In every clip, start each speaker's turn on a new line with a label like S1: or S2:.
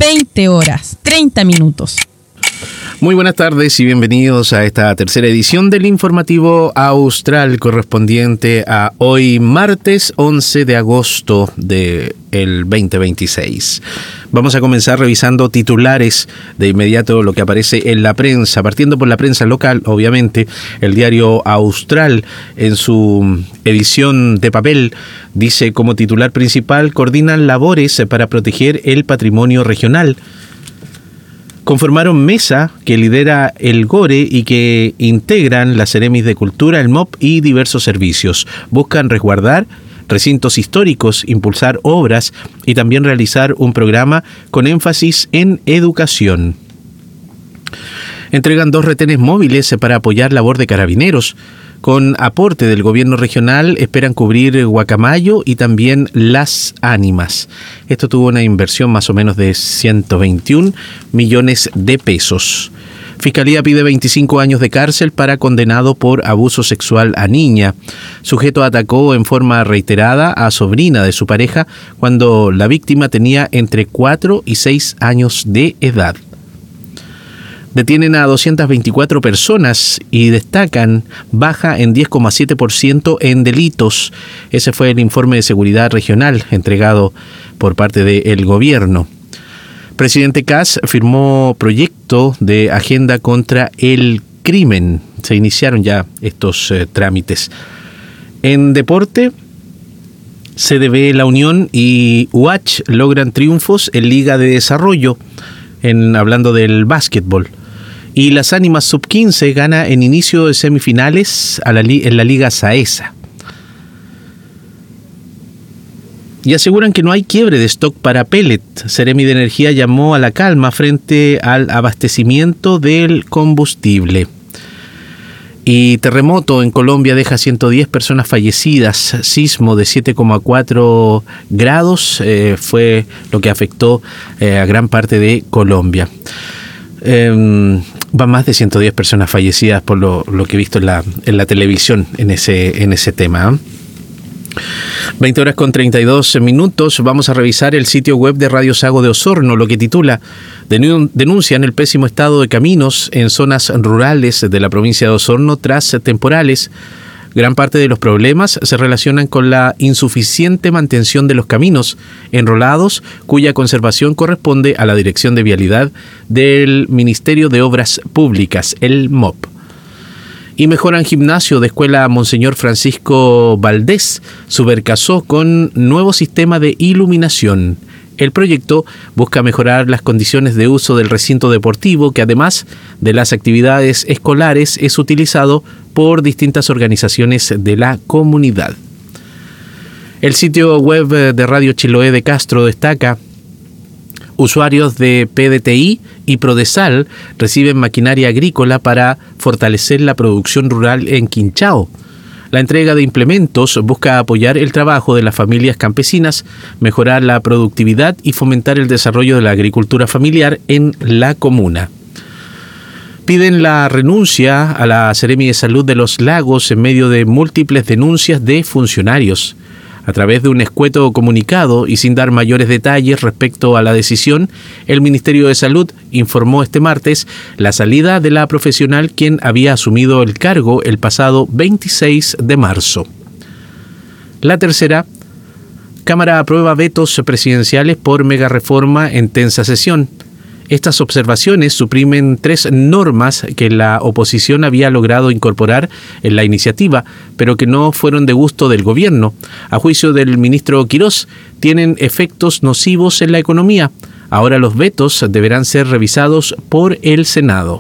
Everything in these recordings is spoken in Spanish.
S1: 20 horas, 30 minutos.
S2: Muy buenas tardes y bienvenidos a esta tercera edición del informativo austral correspondiente a hoy martes 11 de agosto del 2026. Vamos a comenzar revisando titulares de inmediato, lo que aparece en la prensa, partiendo por la prensa local, obviamente. El diario Austral, en su edición de papel, dice como titular principal: coordinan labores para proteger el patrimonio regional. Conformaron mesa que lidera el GORE y que integran la Ceremis de Cultura, el MOP y diversos servicios. Buscan resguardar recintos históricos, impulsar obras y también realizar un programa con énfasis en educación. Entregan 2 retenes móviles para apoyar labor de carabineros. Con aporte del gobierno regional esperan cubrir Guacamayo y también Las Ánimas. Esto tuvo una inversión más o menos de 121 millones de pesos. Fiscalía pide 25 años de cárcel para condenado por abuso sexual a niña. Sujeto atacó en forma reiterada a sobrina de su pareja cuando la víctima tenía entre 4 y 6 años de edad. Detienen a 224 personas y destacan baja en 10,7% en delitos. Ese fue el informe de seguridad regional entregado por parte del gobierno. Presidente Kast firmó proyecto de agenda contra el crimen. Se iniciaron ya estos trámites. En deporte, CDB, La Unión y UH logran triunfos en Liga de Desarrollo, hablando del básquetbol. Y Las Ánimas Sub-15 gana en inicio de semifinales en la Liga Saesa. Y aseguran que no hay quiebre de stock para pellet. Seremi de Energía llamó a la calma frente al abastecimiento del combustible. Y terremoto en Colombia deja 110 personas fallecidas. Sismo de 7,4 grados fue lo que afectó a gran parte de Colombia. Van más de 110 personas fallecidas por lo que he visto en la televisión en ese tema. 20 horas con 32 minutos. Vamos a revisar el sitio web de Radio Sago de Osorno, lo que titula: denuncian el pésimo estado de caminos en zonas rurales de la provincia de Osorno tras temporales. Gran parte de los problemas se relacionan con la insuficiente mantención de los caminos enrolados, cuya conservación corresponde a la Dirección de Vialidad del Ministerio de Obras Públicas, el MOP. Y mejoran gimnasio de Escuela Monseñor Francisco Valdés, Subercasó, con nuevo sistema de iluminación. El proyecto busca mejorar las condiciones de uso del recinto deportivo, que además de las actividades escolares es utilizado por distintas organizaciones de la comunidad. El sitio web de Radio Chiloé de Castro destaca: usuarios de PDTI y Prodesal reciben maquinaria agrícola para fortalecer la producción rural en Quinchao. La entrega de implementos busca apoyar el trabajo de las familias campesinas, mejorar la productividad y fomentar el desarrollo de la agricultura familiar en la comuna. Piden la renuncia a la Seremi de Salud de Los Lagos en medio de múltiples denuncias de funcionarios. A través de un escueto comunicado y sin dar mayores detalles respecto a la decisión, el Ministerio de Salud informó este martes la salida de la profesional, quien había asumido el cargo el pasado 26 de marzo. La tercera, Cámara aprueba vetos presidenciales por megareforma en tensa sesión. Estas observaciones suprimen 3 normas que la oposición había logrado incorporar en la iniciativa, pero que no fueron de gusto del gobierno. A juicio del ministro Quirós, tienen efectos nocivos en la economía. Ahora los vetos deberán ser revisados por el Senado.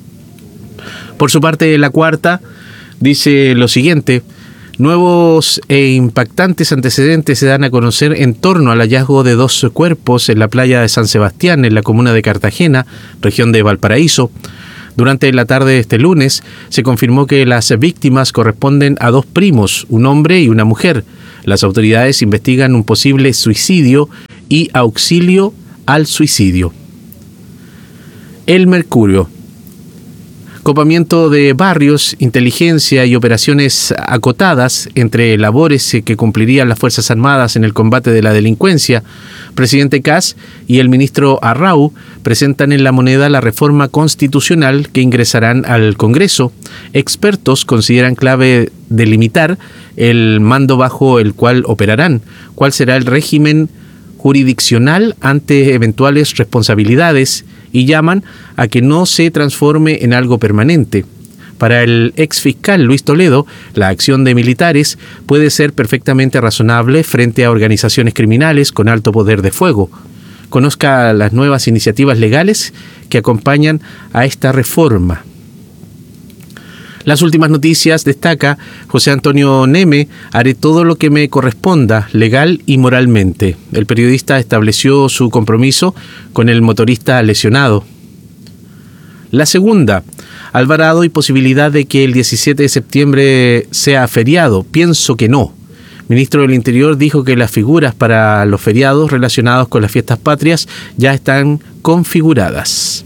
S2: Por su parte, la cuarta dice lo siguiente: nuevos e impactantes antecedentes se dan a conocer en torno al hallazgo de 2 cuerpos en la playa de San Sebastián, en la comuna de Cartagena, región de Valparaíso. Durante la tarde de este lunes, se confirmó que las víctimas corresponden a 2 primos, un hombre y una mujer. Las autoridades investigan un posible suicidio y auxilio al suicidio. El Mercurio. Copamiento de barrios, inteligencia y operaciones acotadas entre labores que cumplirían las Fuerzas Armadas en el combate de la delincuencia. Presidente Kast y el ministro Arrau presentan en La Moneda la reforma constitucional que ingresarán al Congreso. Expertos consideran clave delimitar el mando bajo el cual operarán, cuál será el régimen jurisdiccional ante eventuales responsabilidades y llaman a que no se transforme en algo permanente. Para el exfiscal Luis Toledo, la acción de militares puede ser perfectamente razonable frente a organizaciones criminales con alto poder de fuego. Conozca las nuevas iniciativas legales que acompañan a esta reforma. Las últimas noticias destaca José Antonio Neme: haré todo lo que me corresponda, legal y moralmente. El periodista estableció su compromiso con el motorista lesionado. La segunda, Alvarado y posibilidad de que el 17 de septiembre sea feriado. Pienso que no. Ministro del Interior dijo que las figuras para los feriados relacionados con las fiestas patrias ya están configuradas.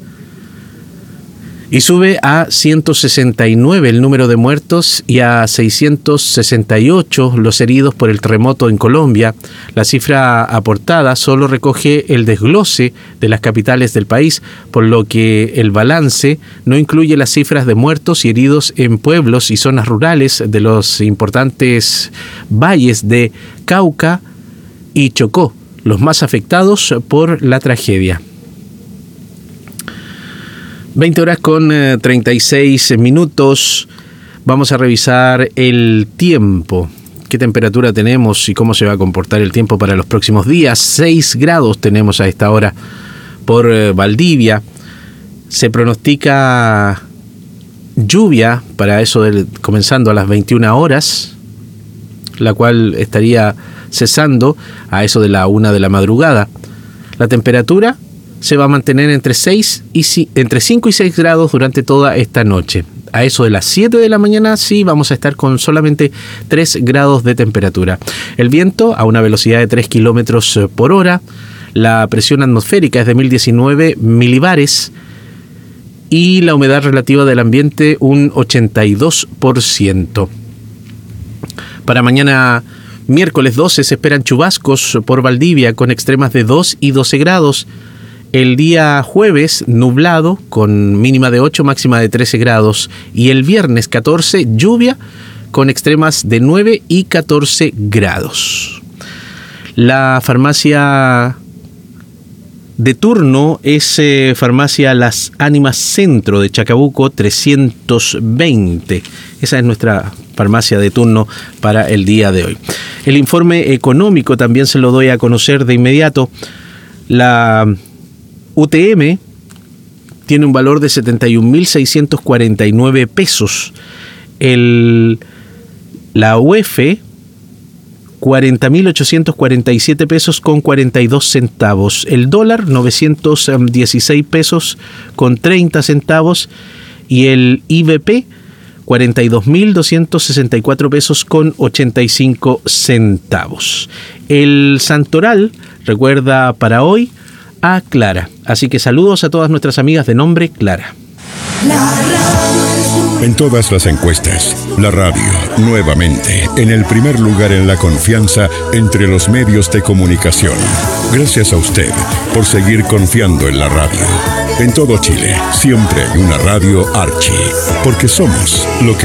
S2: Y sube a 169 el número de muertos y a 668 los heridos por el terremoto en Colombia. La cifra aportada solo recoge el desglose de las capitales del país, por lo que el balance no incluye las cifras de muertos y heridos en pueblos y zonas rurales de los importantes valles de Cauca y Chocó, los más afectados por la tragedia. 20 horas con 36 minutos. Vamos a revisar el tiempo. ¿Qué temperatura tenemos y cómo se va a comportar el tiempo para los próximos días? 6 grados tenemos a esta hora por Valdivia. Se pronostica lluvia para eso comenzando a las 21 horas, la cual estaría cesando a eso de la 1 de la madrugada. La temperatura se va a mantener entre 5 y 6 grados durante toda esta noche. A eso de las 7 de la mañana sí vamos a estar con solamente 3 grados de temperatura. El viento a una velocidad de 3 kilómetros por hora. La presión atmosférica es de 1019 milibares y la humedad relativa del ambiente un 82%. Para mañana miércoles 12 se esperan chubascos por Valdivia con extremas de 2 y 12 grados. El día jueves, nublado, con mínima de 8, máxima de 13 grados. Y el viernes 14, lluvia, con extremas de 9 y 14 grados. La farmacia de turno es Farmacia Las Ánimas Centro de Chacabuco 320. Esa es nuestra farmacia de turno para el día de hoy. El informe económico también se lo doy a conocer de inmediato. La UTM tiene un valor de 71.649 pesos. La UEF, 40.847 pesos con 42 centavos. El dólar, 916 pesos con 30 centavos. Y el IBP, 42.264 pesos con 85 centavos. El santoral, recuerda para hoy, a Clara. Así que saludos a todas nuestras amigas de nombre Clara.
S3: En todas las encuestas, la radio, nuevamente, en el primer lugar en la confianza entre los medios de comunicación. Gracias a usted por seguir confiando en la radio. En todo Chile, siempre hay una radio Archie, porque somos lo que